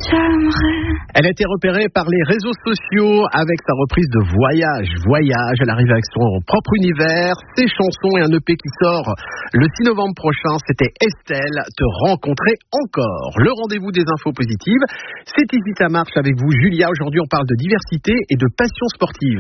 Elle a été repérée par les réseaux sociaux avec sa reprise de Voyage. Elle arrive avec son propre univers, ses chansons et un EP qui sort le 6 novembre prochain. C'était Estelle, Te rencontrer encore. Le rendez-vous des infos positives, c'est ici ça marche avec vous Julia. Aujourd'hui on parle de diversité et de passion sportive.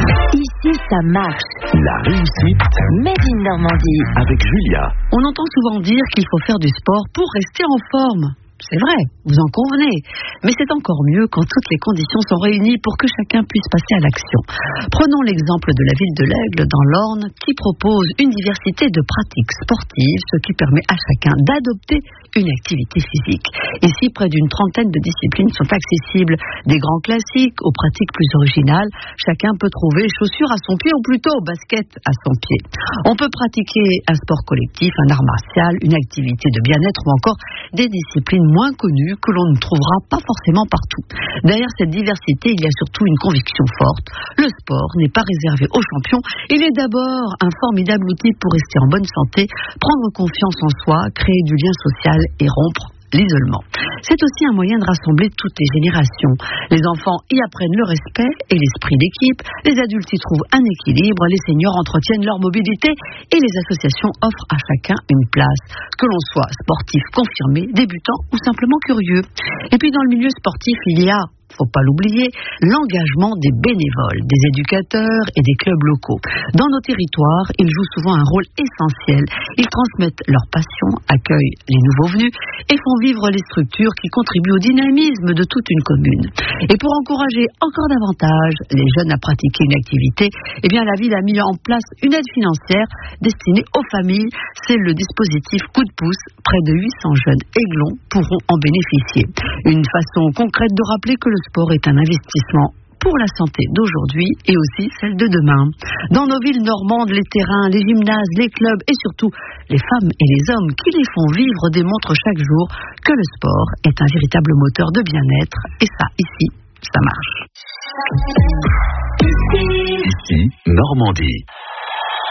Ici ça marche. La réussite Made in Normandie. avec Julia. On entend souvent dire qu'il faut faire du sport pour rester en forme. C'est vrai, vous en convenez. Mais c'est encore mieux quand toutes les conditions sont réunies pour que chacun puisse passer à l'action. Prenons l'exemple de la ville de l'Aigle, dans l'Orne, qui propose une diversité de pratiques sportives, ce qui permet à chacun d'adopter une activité physique. Ici, près d'une trentaine de disciplines sont accessibles, des grands classiques aux pratiques plus originales. Chacun peut trouver chaussures à son pied ou plutôt basket à son pied. On peut pratiquer un sport collectif, un art martial, une activité de bien-être ou encore des disciplines moins connues que l'on ne trouvera pas forcément partout. Derrière cette diversité, il y a surtout une conviction forte. Le sport n'est pas réservé aux champions. Il est d'abord un formidable outil pour rester en bonne santé, prendre confiance en soi, créer du lien social et rompre l'isolement. C'est aussi un moyen de rassembler toutes les générations. Les enfants y apprennent le respect et l'esprit d'équipe, les adultes y trouvent un équilibre, les seniors entretiennent leur mobilité et les associations offrent à chacun une place, que l'on soit sportif confirmé, débutant ou simplement curieux. Et puis dans le milieu sportif, il y a, faut pas l'oublier, l'engagement des bénévoles, des éducateurs et des clubs locaux. Dans nos territoires, ils jouent souvent un rôle essentiel. Ils transmettent leur passion, accueillent les nouveaux venus et font vivre les structures qui contribuent au dynamisme de toute une commune. Et pour encourager encore davantage les jeunes à pratiquer une activité, eh bien la ville a mis en place une aide financière destinée aux familles. C'est le dispositif Coup de pouce. Près de 800 jeunes aiglons pourront en bénéficier. Une façon concrète de rappeler que le sport est un investissement pour la santé d'aujourd'hui et aussi celle de demain. Dans nos villes normandes, les terrains, les gymnases, les clubs et surtout les femmes et les hommes qui les font vivre démontrent chaque jour que le sport est un véritable moteur de bien-être. Et ça, ici, ça marche. Ici, Normandie.